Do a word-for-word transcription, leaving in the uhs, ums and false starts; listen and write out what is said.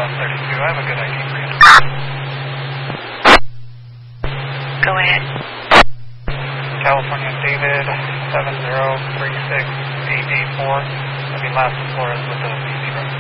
southbound thirty-two. I have a good I D for you. Go ahead. California David seven zero three six A D four. I mean, last floor is with the